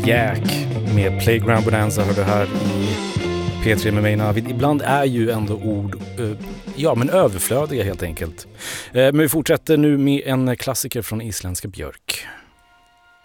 Jack med Playground Bonanza hör du här i P3 med mig Navid. Ibland är ju ändå ord överflödiga helt enkelt. Men vi fortsätter nu med en klassiker från isländska Björk.